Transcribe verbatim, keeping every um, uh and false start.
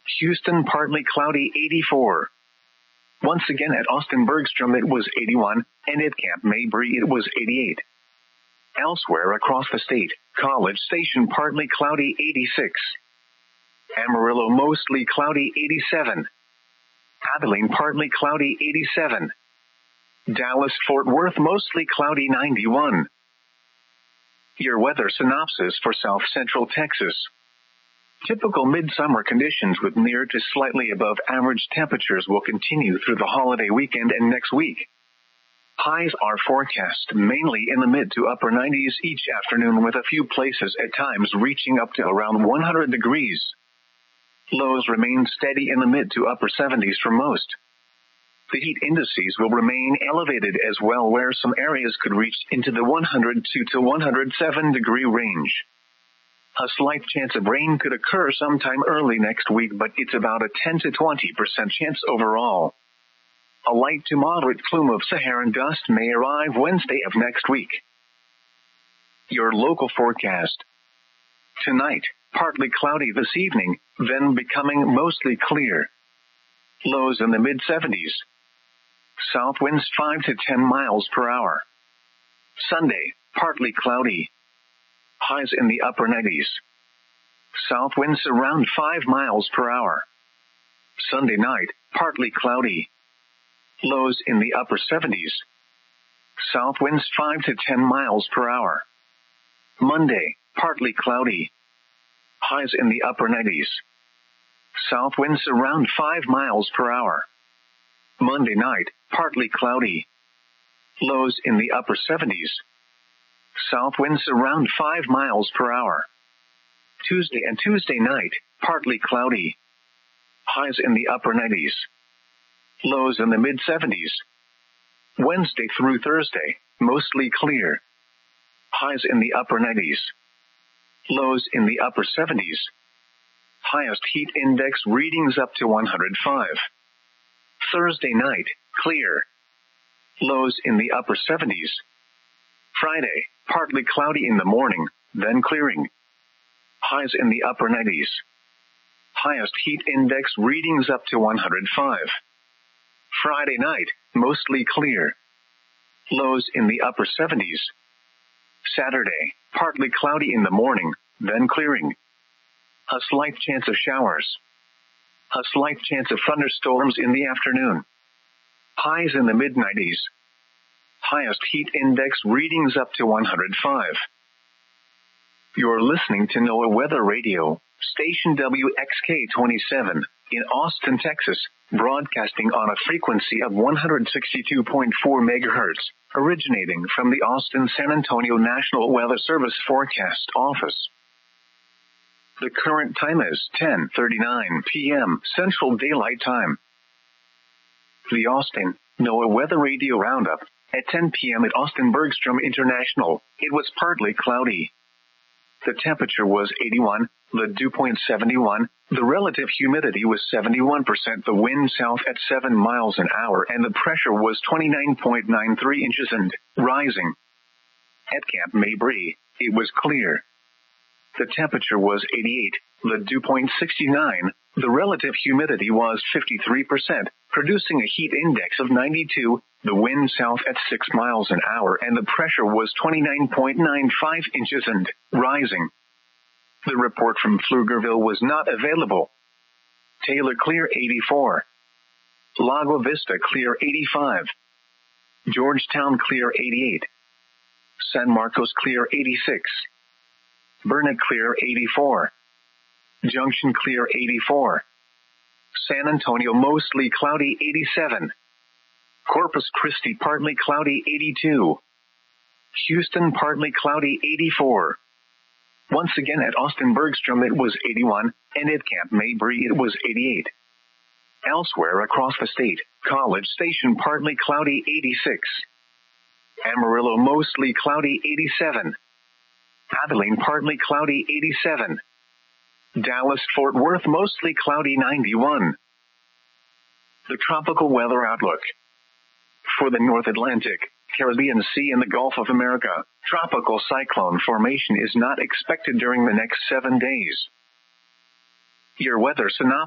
Houston, partly cloudy, eighty-four. Once again at Austin Bergstrom it was eighty-one, and at Camp Mabry it was eighty-eight. Elsewhere across the state, College Station partly cloudy, eighty-six. Amarillo mostly cloudy, eighty-seven. Abilene partly cloudy, eighty-seven. Dallas-Fort Worth mostly cloudy, ninety-one. Your weather synopsis for South Central Texas. Typical midsummer conditions with near to slightly above average temperatures will continue through the holiday weekend and next week. Highs are forecast mainly in the mid to upper nineties each afternoon, with a few places at times reaching up to around one hundred degrees. Lows remain steady in the mid to upper seventies for most. The heat indices will remain elevated as well, where some areas could reach into the one hundred two to one hundred seven degree range. A slight chance of rain could occur sometime early next week, but it's about a ten to twenty percent chance overall. A light to moderate plume of Saharan dust may arrive Wednesday of next week. Your local forecast. Tonight, partly cloudy this evening, then becoming mostly clear. Lows in the mid seventies. South winds five to ten miles per hour. Sunday, partly cloudy. Highs in the upper nineties. South winds around five miles per hour. Sunday night, partly cloudy. Lows in the upper seventies. South winds five to ten miles per hour. Monday, partly cloudy. Highs in the upper nineties. South winds around five miles per hour. Monday night, partly cloudy. Lows in the upper seventies. South winds around five miles per hour. Tuesday and Tuesday night, partly cloudy. Highs in the upper nineties. Lows in the mid seventies. Wednesday through Thursday, mostly clear. Highs in the upper nineties. Lows in the upper seventies. Highest heat index readings up to one hundred five. Thursday night, clear. Lows in the upper seventies. Friday, partly cloudy in the morning, then clearing. Highs in the upper nineties. Highest heat index readings up to one hundred five. Friday night, mostly clear. Lows in the upper seventies. Saturday, partly cloudy in the morning, then clearing. A slight chance of showers. A slight chance of thunderstorms in the afternoon. Highs in the mid nineties. Highest heat index readings up to one hundred five. You're listening to NOAA Weather Radio, station W X K twenty-seven, in Austin, Texas, broadcasting on a frequency of one hundred sixty-two point four megahertz, originating from the Austin-San Antonio National Weather Service Forecast Office. The current time is ten thirty-nine p.m. Central Daylight Time. The Austin NOAA Weather Radio Roundup. At ten p.m. at Austin Bergstrom International, it was partly cloudy. The temperature was eighty-one, the dew point seventy-one, the relative humidity was seventy-one percent, the wind south at seven miles an hour, and the pressure was twenty-nine point nine three inches and rising. At Camp Mabry, it was clear. The temperature was eighty-eight, the dew point sixty-nine, the relative humidity was fifty-three percent, producing a heat index of ninety-two, the wind south at six miles an hour, and the pressure was twenty-nine point nine five inches and rising. The report from Pflugerville was not available. Taylor clear eighty-four. Lago Vista clear eighty-five. Georgetown clear eighty-eight. San Marcos clear eighty-six. Burnet clear eighty-four. Junction clear eighty-four. San Antonio mostly cloudy eighty-seven. Corpus Christi partly cloudy eighty-two. Houston partly cloudy eighty-four. Once again at Austin Bergstrom it was eighty-one, and at Camp Mabry it was eighty-eight. Elsewhere across the state, College Station partly cloudy eighty-six. Amarillo mostly cloudy eighty-seven. Abilene partly cloudy eighty-seven. Dallas-Fort Worth mostly cloudy ninety-one. The tropical weather outlook. For the North Atlantic, Caribbean Sea and the Gulf of America, tropical cyclone formation is not expected during the next seven days. Your weather synopsis.